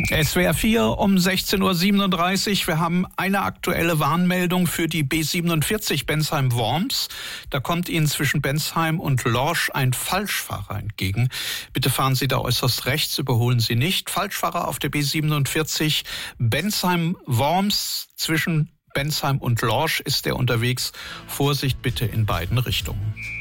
SWR 4 um 16:37 Uhr. Wir haben eine aktuelle Warnmeldung für die B47 Bensheim-Worms. Da kommt Ihnen zwischen Bensheim und Lorsch ein Falschfahrer entgegen. Bitte fahren Sie da äußerst rechts, überholen Sie nicht. Falschfahrer auf der B47 Bensheim-Worms. Zwischen Bensheim und Lorsch ist er unterwegs. Vorsicht bitte in beiden Richtungen.